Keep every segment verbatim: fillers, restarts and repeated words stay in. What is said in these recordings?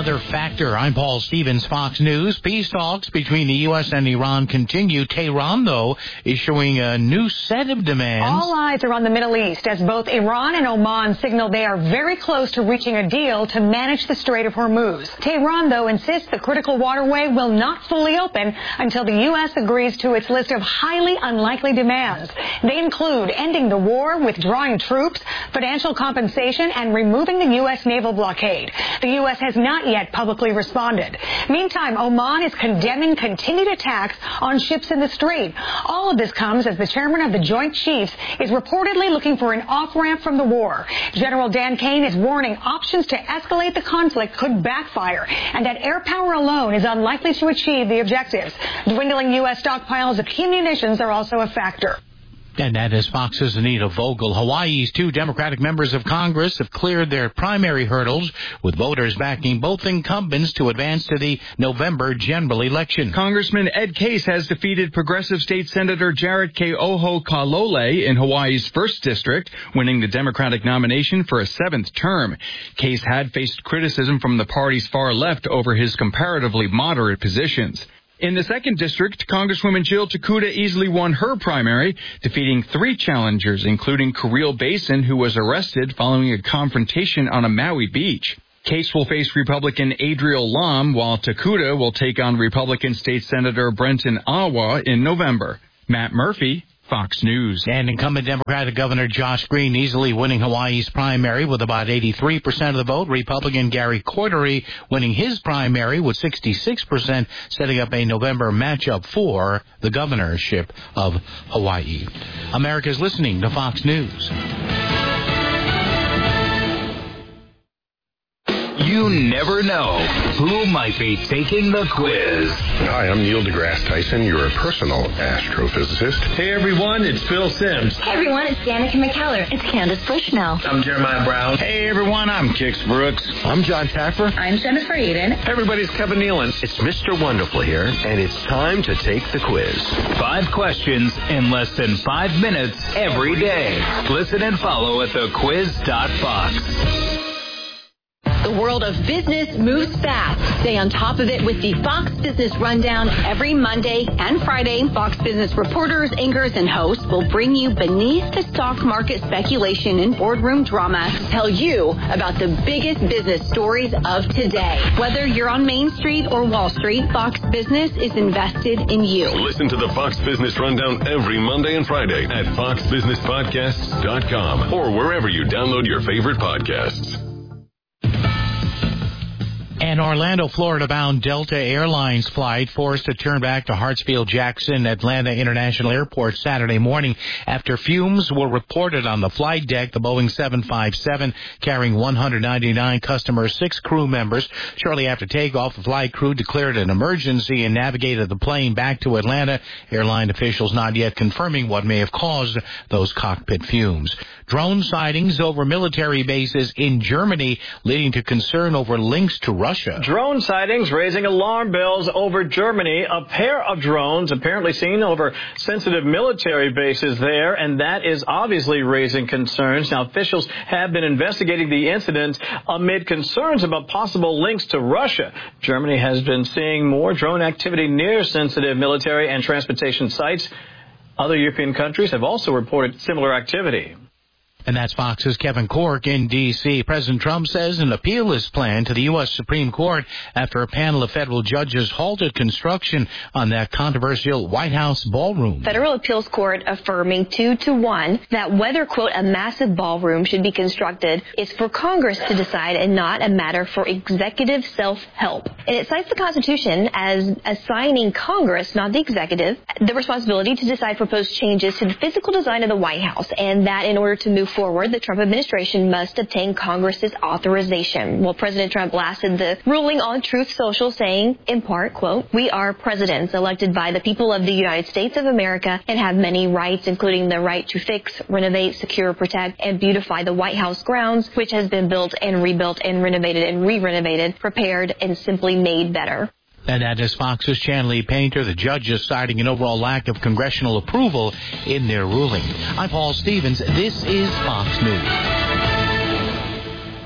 another factor. I'm Paul Stevens, Fox News. Peace talks between the U S and Iran continue. Tehran, though, issuing a new set of demands. All eyes are on the Middle East as both Iran and Oman signal they are very close to reaching a deal to manage the Strait of Hormuz. Tehran, though, insists the critical waterway will not fully open until the U S agrees to its list of highly unlikely demands. They include ending the war, withdrawing troops, financial compensation, and removing the U S naval blockade. The U S has not yet publicly responded. Meantime, Oman is condemning continued attacks on ships in the strait. All of this comes as the chairman of the Joint Chiefs is reportedly looking for an off-ramp from the war. General Dan Kane is warning options to escalate the conflict could backfire and that air power alone is unlikely to achieve the objectives. Dwindling U S stockpiles of key munitions are also a factor. And that is Fox's Anita Vogel. Hawaii's two Democratic members of Congress have cleared their primary hurdles, with voters backing both incumbents to advance to the November general election. Congressman Ed Case has defeated Progressive State Senator Jarrett Keoho-Kalole in Hawaii's first district, winning the Democratic nomination for a seventh term. Case had faced criticism from the party's far left over his comparatively moderate positions. In the second district, Congresswoman Jill Takuda easily won her primary, defeating three challengers, including Kirill Basin, who was arrested following a confrontation on a Maui beach. Case will face Republican Adriel Lam, while Takuda will take on Republican State Senator Brenton Awa in November. Matt Murphy, Fox News. And incumbent Democratic Governor Josh Green easily winning Hawaii's primary with about eighty-three percent of the vote. Republican Gary Cordery winning his primary with sixty-six percent, setting up a November matchup for the governorship of Hawaii. America's listening to Fox News. You never know who might be taking the quiz. Hi, I'm Neil deGrasse Tyson, your personal astrophysicist. Hey, everyone, it's Phil Sims. Hey, everyone, it's Danica McKellar. It's Candace Bushnell. I'm Jeremiah Brown. Hey, everyone, I'm Kix Brooks. I'm John Taffer. I'm Jennifer Eden. Hey, everybody's Kevin Nealon. It's Mister Wonderful here, and it's time to take the quiz. Five questions in less than five minutes every day. Listen and follow at the quiz dot fox. The world of business moves fast. Stay on top of it with the Fox Business Rundown every Monday and Friday. Fox Business reporters, anchors, and hosts will bring you beneath the stock market speculation and boardroom drama to tell you about the biggest business stories of today. Whether you're on Main Street or Wall Street, Fox Business is invested in you. Listen to the Fox Business Rundown every Monday and Friday at fox business podcasts dot com or wherever you download your favorite podcasts. An Orlando, Florida-bound Delta Airlines flight forced to turn back to Hartsfield-Jackson Atlanta International Airport Saturday morning after fumes were reported on the flight deck. The Boeing seven fifty-seven, carrying one hundred ninety-nine customers, six crew members. Shortly after takeoff, the flight crew declared an emergency and navigated the plane back to Atlanta. Airline officials not yet confirming what may have caused those cockpit fumes. Drone sightings over military bases in Germany, leading to concern over links to Russia. Drone sightings raising alarm bells over Germany. A pair of drones apparently seen over sensitive military bases there, and that is obviously raising concerns. Now, officials have been investigating the incident amid concerns about possible links to Russia. Germany has been seeing more drone activity near sensitive military and transportation sites. Other European countries have also reported similar activity. And that's Fox's Kevin Corke in D C President Trump says an appeal is planned to the U S Supreme Court after a panel of federal judges halted construction on that controversial White House ballroom. Federal Appeals Court affirming two to one that whether, quote, a massive ballroom should be constructed is for Congress to decide and not a matter for executive self-help. And it cites the Constitution as assigning Congress, not the executive, the responsibility to decide proposed changes to the physical design of the White House, and that in order to move forward, the Trump administration must obtain Congress's authorization. Well, President Trump blasted the ruling on Truth Social, saying, in part, quote, we are presidents elected by the people of the United States of America and have many rights, including the right to fix, renovate, secure, protect, and beautify the White House grounds, which has been built and rebuilt and renovated and re-renovated, prepared, and simply made better. And that is Fox's Chanley Painter. The judges citing an overall lack of congressional approval in their ruling. I'm Paul Stevens. This is Fox News.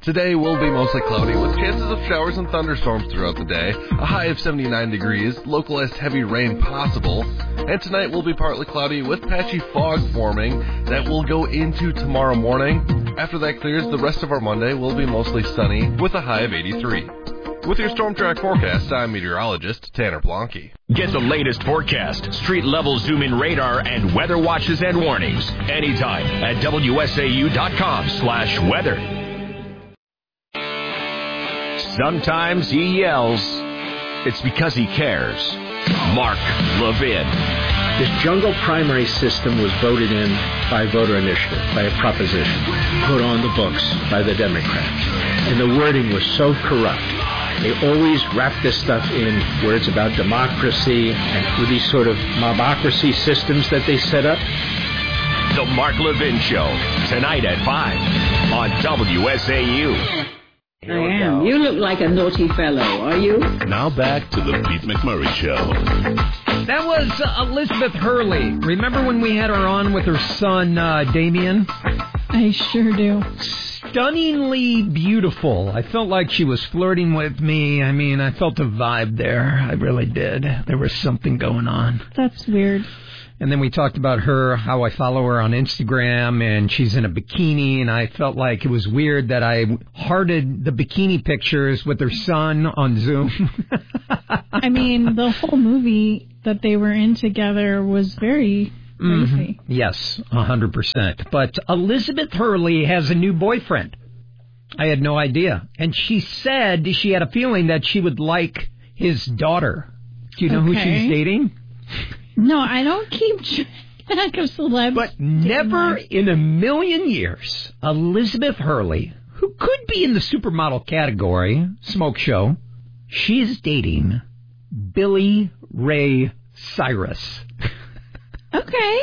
Today will be mostly cloudy with chances of showers and thunderstorms throughout the day. A high of seventy-nine degrees, localized heavy rain possible. And tonight will be partly cloudy with patchy fog forming that will go into tomorrow morning. After that clears, the rest of our Monday will be mostly sunny with a high of eighty-three. With your Storm Track forecast, I'm meteorologist Tanner Blanke. Get the latest forecast, street-level zoom-in radar, and weather watches and warnings anytime at W S A U dot com slash weather. Sometimes he yells. It's because he cares. Mark Levin. This jungle primary system was voted in by voter initiative, by a proposition, put on the books by the Democrats. And the wording was so corrupt. They always wrap this stuff in where it's about democracy and with these sort of mobocracy systems that they set up. The Mark Levin Show, tonight at five on W S A U. I am. You look like a naughty fellow, are you? Now back to the Pete McMurray Show. That was uh, Elizabeth Hurley. Remember when we had her on with her son, uh, Damien? I sure do. Stunningly beautiful. I felt like she was flirting with me. I mean, I felt a vibe there. I really did. There was something going on. That's weird. And then we talked about her, how I follow her on Instagram, and she's in a bikini, and I felt like it was weird that I hearted the bikini pictures with her son on Zoom. I mean, the whole movie that they were in together was very crazy. Mm-hmm. Yes, one hundred percent. But Elizabeth Hurley has a new boyfriend. I had no idea. And she said she had a feeling that she would like his daughter. Do you know okay. who she's dating? No, I don't keep track of celebs. But never in a million years, Elizabeth Hurley, who could be in the supermodel category, smoke show, she's dating Billy Ray Cyrus. Okay.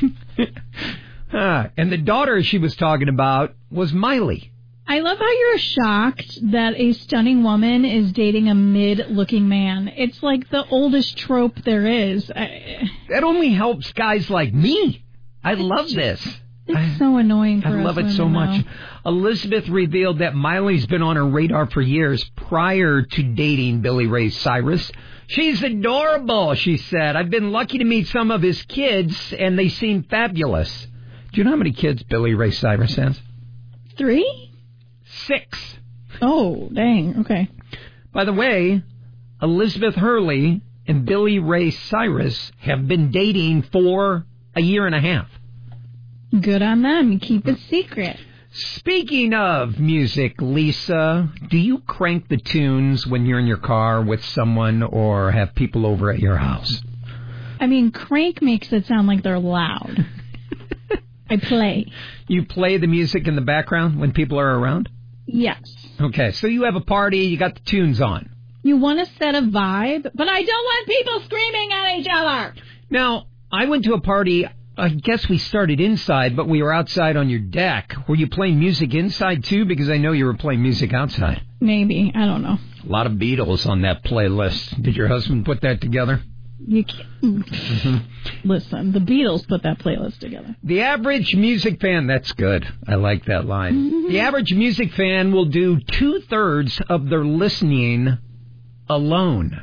uh, and the daughter she was talking about was Miley. I love how you're shocked that a stunning woman is dating a mid-looking man. It's like the oldest trope there is. I, that only helps guys like me. I love this. It's I, so annoying for I us love it so women, much. though. Elizabeth revealed that Miley's been on her radar for years prior to dating Billy Ray Cyrus. She's adorable, she said. I've been lucky to meet some of his kids, and they seem fabulous. Do you know how many kids Billy Ray Cyrus has? Three? Six. Oh, dang. Okay. By the way, Elizabeth Hurley and Billy Ray Cyrus have been dating for a year and a half. Good on them. Keep it secret. Speaking of music, Lisa, do you crank the tunes when you're in your car with someone or have people over at your house? I mean, crank makes it sound like they're loud. I play. You play the music in the background when people are around? Yes. Okay, so you have a party, you got the tunes on. You want to set a vibe, but I don't want people screaming at each other. Now, I went to a party, I guess we started inside, but we were outside on your deck. Were you playing music inside, too? Because I know you were playing music outside. Maybe. I don't know. A lot of Beatles on that playlist. Did your husband put that together? You can't. Mm-hmm. Listen, the Beatles put that playlist together. The average music fan, that's good. I like that line. Mm-hmm. The average music fan will do two-thirds of their listening alone.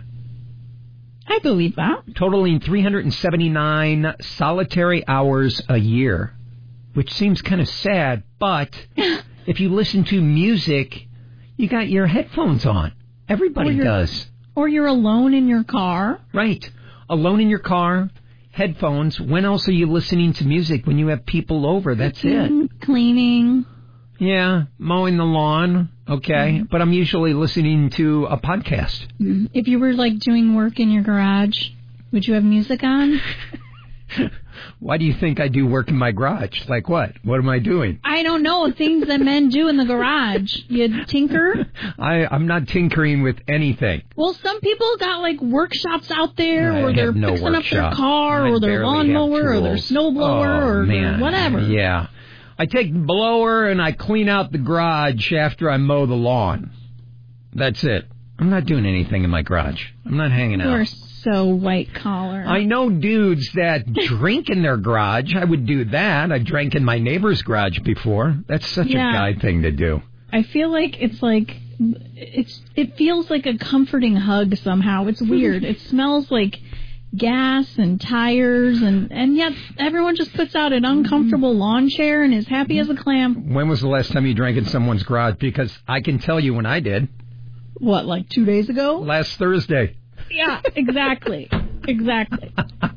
I believe that. Totaling three hundred seventy-nine solitary hours a year, which seems kind of sad, but if you listen to music, you got your headphones on. Everybody does. Or you're alone in your car. Right. Alone in your car, headphones. When else are you listening to music when you have people over? That's mm-hmm. it. Cleaning. Yeah, mowing the lawn. Okay. Mm-hmm. But I'm usually listening to a podcast. Mm-hmm. If you were, like, doing work in your garage, would you have music on? Why do you think I do work in my garage? Like what? What am I doing? I don't know. Things that men do in the garage. You tinker? I, I'm not tinkering with anything. Well, some people got like workshops out there, I or they're no fixing workshop. up their car, I or their lawnmower, or their snowblower, oh, or man. whatever. Yeah. I take the blower and I clean out the garage after I mow the lawn. That's it. I'm not doing anything in my garage. I'm not hanging out. You're so white collar. I know dudes that drink in their garage. I would do that. I drank in my neighbor's garage before. That's such yeah. a guy thing to do. I feel like it's like it's it feels like a comforting hug somehow. It's weird. It smells like gas and tires, and, and yet everyone just puts out an uncomfortable lawn chair and is happy as a clam. When was the last time you drank in someone's garage? Because I can tell you when I did. What, like two days ago? Last Thursday. Yeah, exactly. exactly.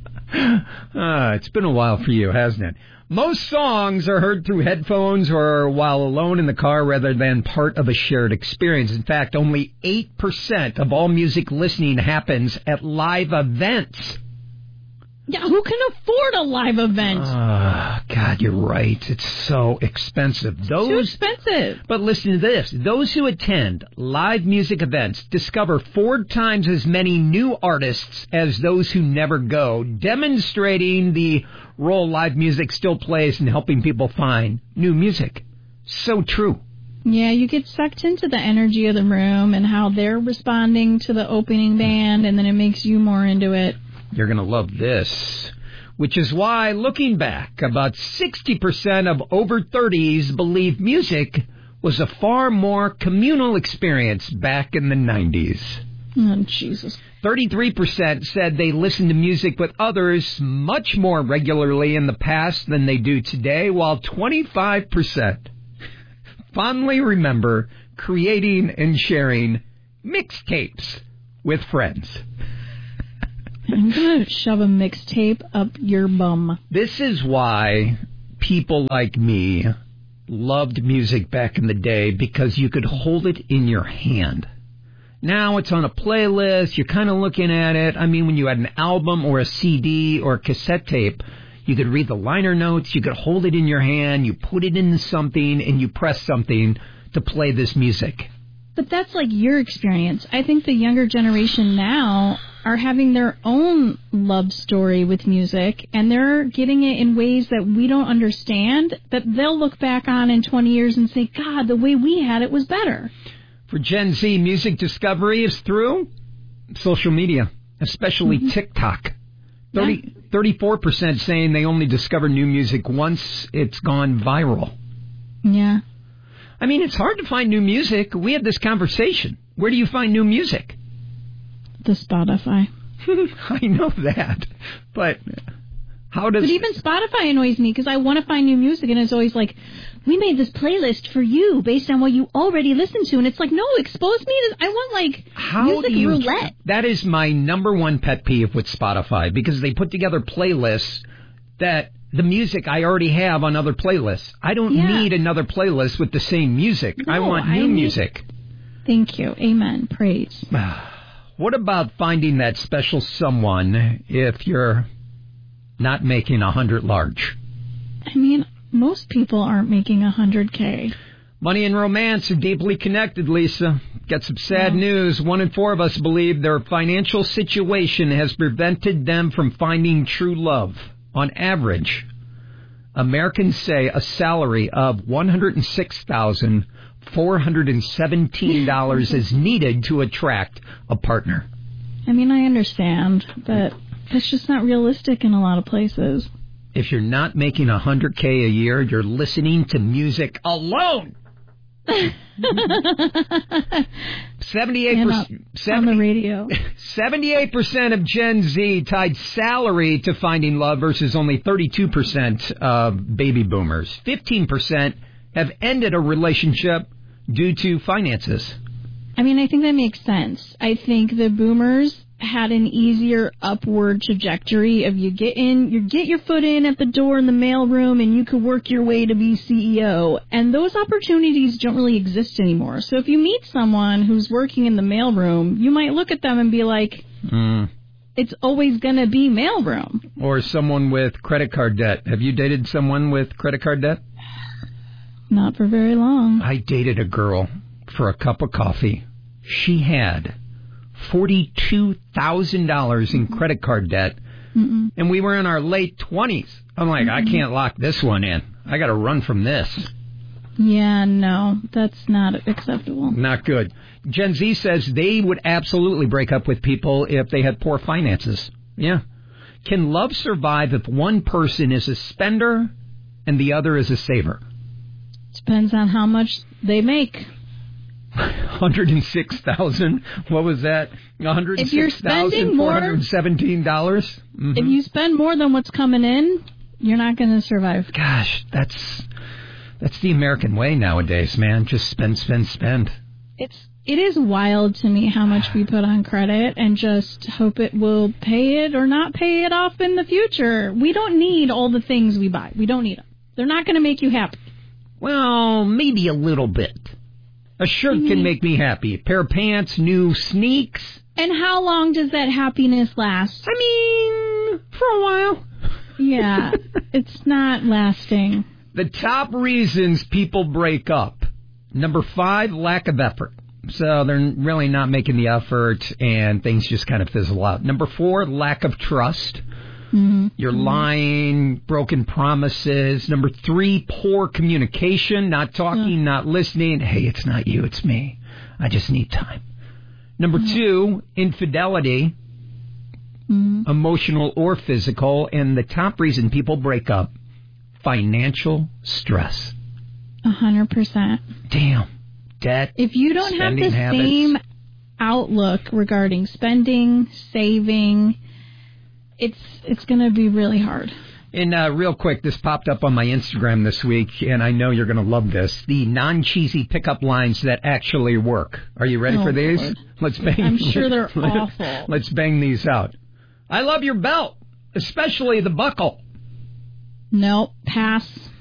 uh, it's been a while for you, hasn't it? Most songs are heard through headphones or while alone in the car rather than part of a shared experience. In fact, only eight percent of all music listening happens at live events. Yeah, who can afford a live event? Oh, God, you're right. It's so expensive. Those, Too expensive. But listen to this. Those who attend live music events discover four times as many new artists as those who never go, demonstrating the role live music still plays in helping people find new music. So true. Yeah, you get sucked into the energy of the room and how they're responding to the opening band, and then it makes you more into it. You're going to love this, which is why, looking back, about sixty percent of over thirties believe music was a far more communal experience back in the nineties. Oh, Jesus. thirty-three percent said they listened to music with others much more regularly in the past than they do today, while twenty-five percent fondly remember creating and sharing mixtapes with friends. I'm going to shove a mixtape up your bum. This is why people like me loved music back in the day, because you could hold it in your hand. Now it's on a playlist. You're kind of looking at it. I mean, when you had an album or a C D or a cassette tape, you could read the liner notes. You could hold it in your hand. You put it into something and you press something to play this music. But that's like your experience. I think the younger generation now are having their own love story with music, and they're getting it in ways that we don't understand, that they'll look back on in twenty years and say, God, the way we had it was better. For Gen Z, music discovery is through social media, especially mm-hmm. TikTok. thirty, yeah. thirty-four percent saying they only discover new music once it's gone viral. Yeah. I mean, it's hard to find new music. We had this conversation. Where do you find new music? The Spotify. I know that. But how does... But even Spotify annoys me because I want to find new music, and it's always like, we made this playlist for you based on what you already listened to. And it's like, no, expose me to... I want, like, how music do you, roulette. That is my number one pet peeve with Spotify, because they put together playlists that... the music I already have on other playlists. I don't yeah. need another playlist with the same music. No, I want new I music. Thank you. Amen. Praise. What about finding that special someone if you're not making a hundred large? I mean, most people aren't making a hundred K. Money and romance are deeply connected, Lisa. Got some sad yeah. news. One in four of us believe their financial situation has prevented them from finding true love. On average, Americans say a salary of one hundred six thousand four hundred seventeen dollars is needed to attract a partner. I mean, I understand, but it's just not realistic in a lot of places. If you're not making one hundred K a year, you're listening to music alone. seventy-eight percent on the radio. seventy-eight percent of Gen Z tied salary to finding love versus only thirty-two percent of baby boomers. fifteen percent have ended a relationship due to finances. I mean, I think that makes sense. I think the boomers had an easier upward trajectory of you get in, you get your foot in at the door in the mailroom, and you could work your way to be C E O. And those opportunities don't really exist anymore. So if you meet someone who's working in the mailroom, you might look at them and be like, mm. it's always going to be mailroom. Or someone with credit card debt. Have you dated someone with credit card debt? Not for very long. I dated a girl for a cup of coffee. She had forty-two thousand dollars in credit card debt, Mm-mm. and we were in our late twenties. I'm like, Mm-mm. I can't lock this one in. I got to run from this. Yeah, no, that's not acceptable. Not good. Gen Z says they would absolutely break up with people if they had poor finances. Yeah. Can love survive if one person is a spender and the other is a saver? Depends on how much they make. one hundred six thousand dollars. What was that? one hundred six thousand four hundred seventeen dollars. Mm-hmm. If you spend more than what's coming in, you're not going to survive. Gosh, that's that's the American way nowadays, man. Just spend, spend, spend. It's it is wild to me how much we put on credit and just hope it will pay it or not pay it off in the future. We don't need all the things we buy. We don't need them. They're not going to make you happy. Well, maybe a little bit. A shirt mm-hmm. can make me happy. A pair of pants, new sneaks. And how long does that happiness last? I mean, for a while. Yeah, it's not lasting. The top reasons people break up. Number five, lack of effort. So they're really not making the effort and things just kind of fizzle out. Number four, lack of trust. Mm-hmm. You're lying, broken promises. Number three, poor communication, not talking, yeah. not listening. Hey, it's not you, it's me. I just need time. Number mm-hmm. two, infidelity, mm-hmm. emotional or physical. And the top reason people break up, financial stress. A hundred percent. Damn. Debt. If you don't have the habits. same outlook regarding spending, saving, it's it's going to be really hard. And uh, real quick, this popped up on my Instagram this week, and I know you're going to love this. The non-cheesy pickup lines that actually work. Are you ready oh, for these? Lord. Let's bang. I'm sure they're let, awful. Let's bang these out. I love your belt, especially the buckle. Nope, pass.